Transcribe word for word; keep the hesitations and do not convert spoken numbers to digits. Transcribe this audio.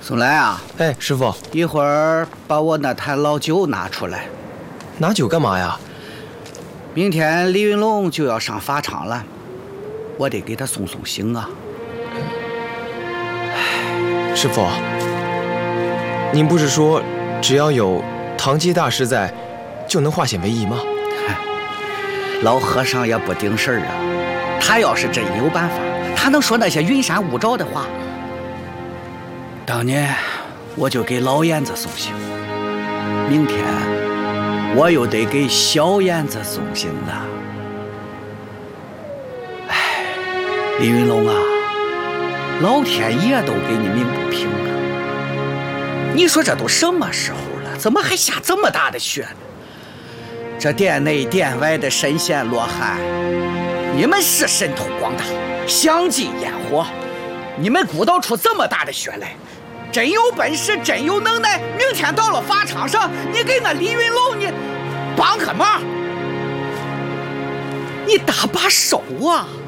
宋来啊， 哎，师傅， 一会儿把我那坛老酒拿出来。 拿酒干嘛呀？ 明天李云龙就要上法场了，我得给他送送行啊。 师傅，您不是说只要有唐吉大师在，就能化险为夷吗？ 老和尚也不顶事儿啊，他要是真有办法，他能说那些云山雾罩的话。当年我就给老燕子送行，明天我又得给小燕子送行了。哎，李云龙啊，老天爷都给你鸣不平啊！你说这都什么时候了，怎么还下这么大的雪呢？这殿内殿外的神仙罗汉，你们是神通广大，相继焰火，你们鼓捣出这么大的雪来，真有本事，真有能耐。明天到了法场上，你给那李云龙你帮个忙，你搭把手啊！